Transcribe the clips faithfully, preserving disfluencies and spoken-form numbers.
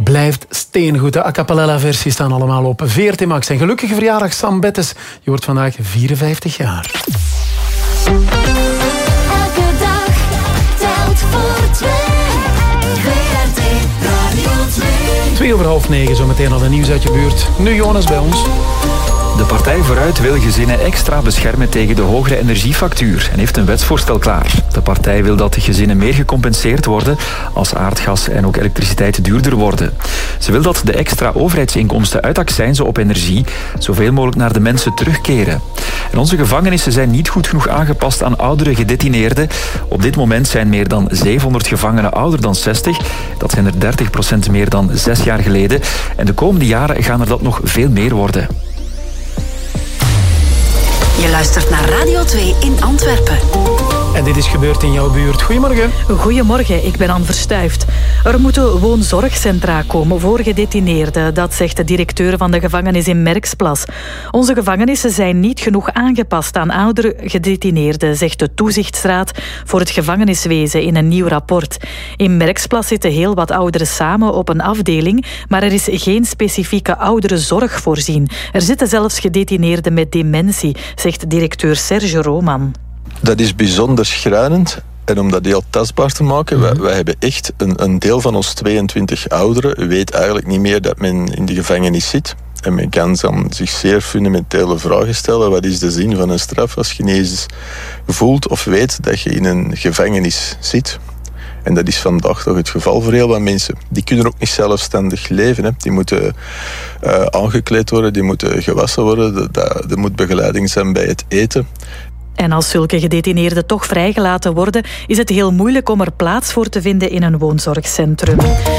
blijft steengoed. De a cappella versie staan allemaal op V R T Max. En gelukkige verjaardag Sam Bettes. Je wordt vandaag vierenvijftig jaar. Elke dag telt voor twee. V R T Radio twee. Twee over half negen, zometeen al een nieuws uit je buurt. Nu Jonas bij ons. De Partij Vooruit wil gezinnen extra beschermen tegen de hogere energiefactuur en heeft een wetsvoorstel klaar. De partij wil dat de gezinnen meer gecompenseerd worden als aardgas en ook elektriciteit duurder worden. Ze wil dat de extra overheidsinkomsten uit accijnzen op energie zoveel mogelijk naar de mensen terugkeren. En onze gevangenissen zijn niet goed genoeg aangepast aan oudere gedetineerden. Op dit moment zijn meer dan zevenhonderd gevangenen ouder dan zestig. Dat zijn er dertig procent meer dan zes jaar geleden. En de komende jaren gaan er dat nog veel meer worden. Je luistert naar Radio twee in Antwerpen. En dit is gebeurd in jouw buurt. Goedemorgen. Goedemorgen, ik ben Anne Verstuift. Er moeten woonzorgcentra komen voor gedetineerden. Dat zegt de directeur van de gevangenis in Merksplas. Onze gevangenissen zijn niet genoeg aangepast aan oudere gedetineerden, zegt de Toezichtsraad voor het gevangeniswezen in een nieuw rapport. In Merksplas zitten heel wat ouderen samen op een afdeling, maar er is geen specifieke ouderenzorg voorzien. Er zitten zelfs gedetineerden met dementie, zegt directeur Serge Roman. Dat is bijzonder schrijnend. En om dat heel tastbaar te maken, mm-hmm. wij, wij hebben echt een, een deel van ons tweeëntwintig ouderen weet eigenlijk niet meer dat men in de gevangenis zit. En men kan dan zich zeer fundamentele vragen stellen. Wat is de zin van een straf als je niet eens voelt of weet dat je in een gevangenis zit? En dat is vandaag toch het geval voor heel wat mensen. Die kunnen ook niet zelfstandig leven. Hè. Die moeten uh, aangekleed worden, die moeten gewassen worden. Er moet begeleiding zijn bij het eten. En als zulke gedetineerden toch vrijgelaten worden, is het heel moeilijk om er plaats voor te vinden in een woonzorgcentrum.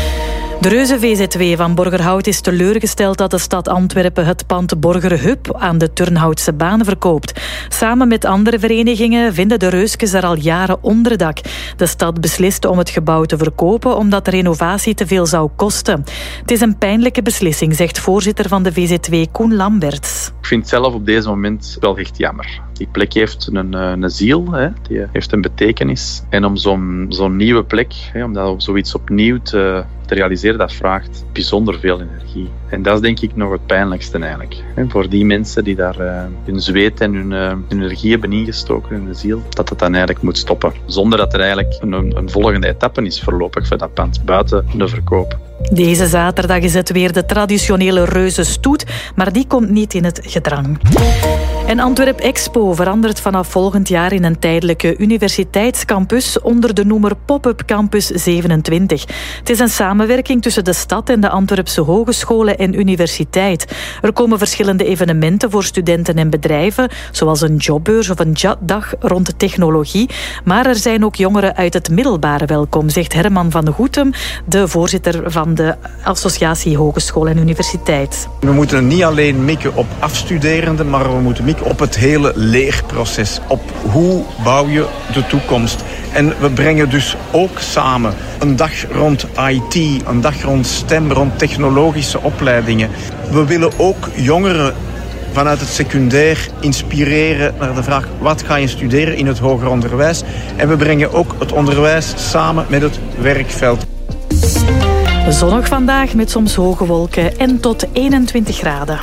De reuze V Z W van Borgerhout is teleurgesteld dat de stad Antwerpen het pand Borgerhub aan de Turnhoutse baan verkoopt. Samen met andere verenigingen vinden de Reuskes er al jaren onderdak. De stad besliste om het gebouw te verkopen omdat de renovatie te veel zou kosten. Het is een pijnlijke beslissing, zegt voorzitter van de V Z W Koen Lamberts. Ik vind het zelf op deze moment wel echt jammer. Die plek heeft een, een ziel, hè. Die heeft een betekenis. En om zo'n, zo'n nieuwe plek, hè, om dat, zoiets opnieuw te, te realiseren, dat vraagt bijzonder veel energie. En dat is denk ik nog het pijnlijkste eigenlijk. Hè. Voor die mensen die daar uh, hun zweet en hun uh, energie hebben ingestoken, hun ziel, dat het dan eigenlijk moet stoppen. Zonder dat er eigenlijk een, een volgende etappe is voorlopig voor dat pand buiten de verkoop. Deze zaterdag is het weer de traditionele reuzenstoet, maar die komt niet in het gedrang. En Antwerp Expo verandert vanaf volgend jaar in een tijdelijke universiteitscampus onder de noemer Pop-up Campus zevenentwintig. Het is een samenwerking tussen de stad en de Antwerpse hogescholen en universiteit. Er komen verschillende evenementen voor studenten en bedrijven, zoals een jobbeurs of een dag rond de technologie. Maar er zijn ook jongeren uit het middelbare welkom, zegt Herman van Goetem, de voorzitter van de Associatie Hogeschool en Universiteit. We moeten niet alleen mikken op afstuderenden, maar we moeten mikken op het hele leerproces. Op hoe bouw je de toekomst. En we brengen dus ook samen een dag rond I T, een dag rond STEM, rond technologische opleidingen. We willen ook jongeren vanuit het secundair inspireren naar de vraag: wat ga je studeren in het hoger onderwijs? En we brengen ook het onderwijs samen met het werkveld. Zonnig vandaag met soms hoge wolken en tot eenentwintig graden.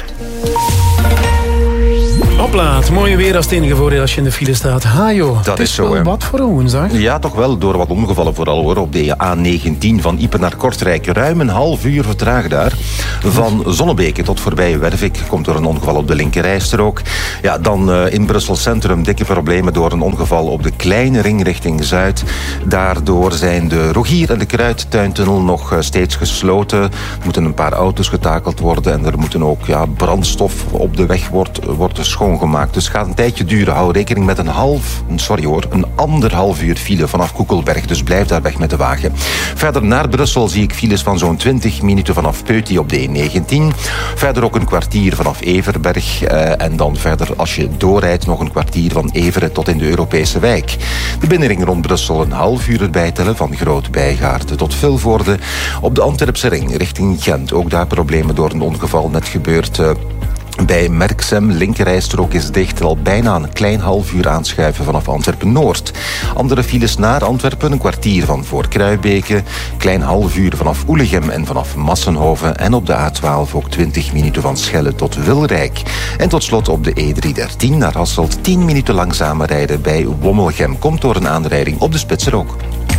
Hopla, het mooie weer als het enige voordeel als je in de file staat. Ha joh, dat het is, is zo, wel hè. Wat voor een woensdag. Ja, toch wel, door wat ongevallen vooral hoor. Op de A negentien van Iepen naar Kortrijk. Ruim een half uur vertraagd daar. Van Zonnebeke tot voorbij Wervik komt er een ongeval op de linkerrijstrook. Ja, dan uh, in Brussel Centrum dikke problemen door een ongeval op de kleine ring richting Zuid. Daardoor zijn de Rogier en de Kruidtuintunnel nog uh, steeds gesloten. Er moeten een paar auto's getakeld worden en er moeten ook ja, brandstof op de weg wordt, wordt schoongemaakt. Dus het gaat een tijdje duren. Hou rekening met een half, sorry hoor, een anderhalf uur file vanaf Koekelberg. Dus blijf daar weg met de wagen. Verder naar Brussel zie ik files van zo'n twintig minuten vanaf Peuty op de E negentien. Verder ook een kwartier vanaf Everberg. Uh, en dan verder, als je doorrijdt, nog een kwartier van Everen tot in de Europese wijk. De binnenring rond Brussel een half uur het bijtellen van Groot-Bijgaarden tot Vilvoorde. Op de Antwerpse ring richting Gent. Ook daar problemen door een ongeval net gebeurd. Uh, Bij Merksem, linkerrijstrook is dicht, al bijna een klein half uur aanschuiven vanaf Antwerpen-Noord. Andere files naar Antwerpen, een kwartier van voor Kruibeke, klein half uur vanaf Oelegem en vanaf Massenhoven en op de A twaalf ook twintig minuten van Schelle tot Wilrijk. En tot slot op de E driehonderddertien naar Hasselt tien minuten langzamer rijden bij Wommelgem. Komt door een aanrijding op de Spitserook.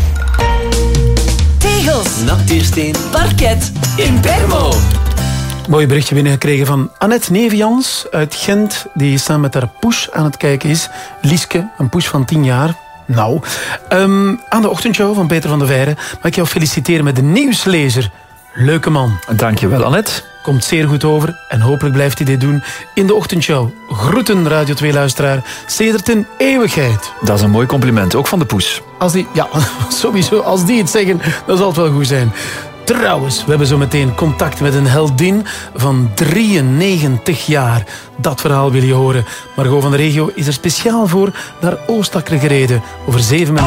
Tegels, natuursteen, parket, Impermo. Mooi berichtje binnengekregen van Annette Nevians uit Gent, die samen met haar poes aan het kijken is. Lieske, een poes van tien jaar. Nou, um, aan de ochtendshow van Peter van der Veijren mag ik jou feliciteren met de nieuwslezer. Leuke man. Dankjewel, Annette. Komt zeer goed over en hopelijk blijft hij dit doen in de ochtendshow. Groeten, Radio twee-luisteraar, sedert een eeuwigheid. Dat is een mooi compliment, ook van de poes. Als die, ja, sowieso, als die het zeggen, dan zal het wel goed zijn. Trouwens, we hebben zo meteen contact met een heldin van drieënnegentig jaar. Dat verhaal wil je horen. Margot van de Regio is er speciaal voor naar Oostakker gereden. Over zeven minuten.